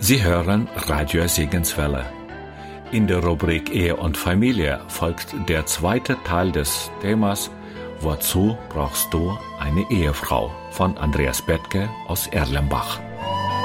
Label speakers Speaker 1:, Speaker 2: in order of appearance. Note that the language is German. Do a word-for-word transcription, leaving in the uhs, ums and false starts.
Speaker 1: Sie hören Radio Segenswelle. In der Rubrik Ehe und Familie folgt der zweite Teil des Themas Wozu brauchst du eine Ehefrau? Von Andreas Bethke aus Erlenbach.